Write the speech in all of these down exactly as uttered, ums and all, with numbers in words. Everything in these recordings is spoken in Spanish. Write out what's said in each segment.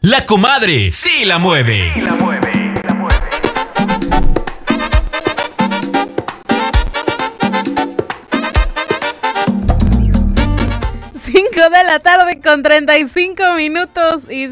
La comadre sí la mueve. Sí la mueve, sí la mueve. cinco de la tarde con treinta y cinco minutos y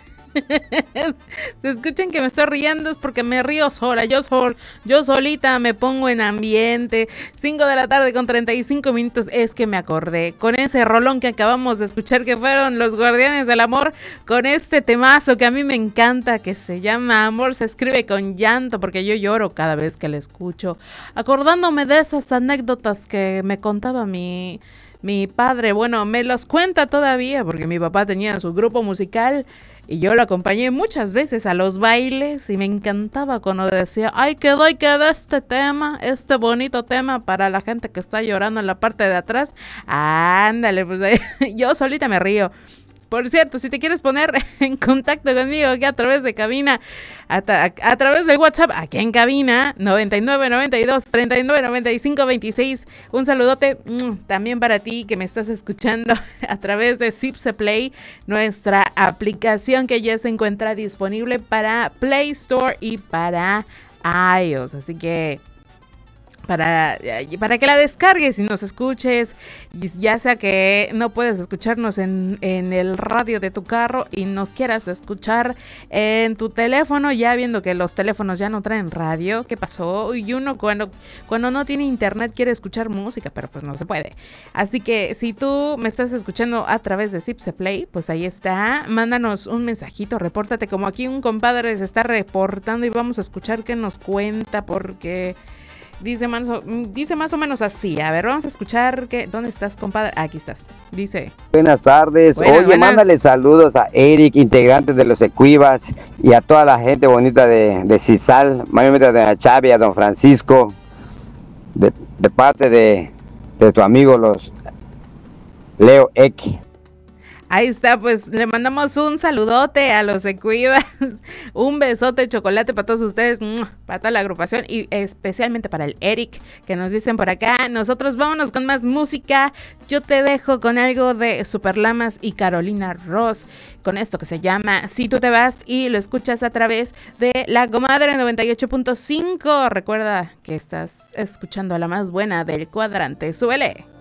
se escuchan que me estoy riendo es porque me río sola, yo sol, yo solita me pongo en ambiente. Cinco de la tarde con treinta y cinco minutos, es que me acordé con ese rolón que acabamos de escuchar que fueron Los Guardianes del Amor, con este temazo que a mí me encanta, que se llama Amor se escribe con llanto, porque yo lloro cada vez que lo escucho, acordándome de esas anécdotas que me contaba mi mi padre. Bueno, me los cuenta todavía porque mi papá tenía su grupo musical y yo lo acompañé muchas veces a los bailes y me encantaba cuando decía, ay, quedó, ay, quedó este tema, este bonito tema para la gente que está llorando en la parte de atrás. Ándale, pues yo solita me río. Por cierto, si te quieres poner en contacto conmigo aquí a través de cabina, a, a, a través del WhatsApp, aquí en cabina, noventa y nueve, noventa y dos, treinta y nueve, noventa y cinco, veintiséis. Un saludote mmm, también para ti que me estás escuchando a través de Zipse Play, nuestra aplicación que ya se encuentra disponible para Play Store y para iOS. Así que Para, para que la descargues y nos escuches, ya sea que no puedes escucharnos en, en el radio de tu carro y nos quieras escuchar en tu teléfono, ya viendo que los teléfonos ya no traen radio. ¿Qué pasó? Y uno cuando, cuando no tiene internet quiere escuchar música, pero pues no se puede. Así que si tú me estás escuchando a través de Zipse Play, pues ahí está, mándanos un mensajito, repórtate, como aquí un compadre se está reportando y vamos a escuchar qué nos cuenta, porque Dice más, o, dice más o menos así. A ver, vamos a escuchar que, ¿dónde estás, compadre? Aquí estás. Dice. Buenas tardes. Buenas, Oye, buenas. Mándale saludos a Eric, integrante de los Ecuivas, y a toda la gente bonita de, de Cisal, mayormente a doña Chavi, a don Francisco, de, de parte de, de tu amigo los Leo X. Ahí está, pues le mandamos un saludote a los Ecuivas, un besote de chocolate para todos ustedes, para toda la agrupación y especialmente para el Eric, que nos dicen por acá. Nosotros vámonos con más música. Yo te dejo con algo de Superlamas y Carolina Ross, con esto que se llama Si tú te vas, y lo escuchas a través de La Comadre noventa y ocho punto cinco. Recuerda que estás escuchando a la más buena del cuadrante. ¡Súbele!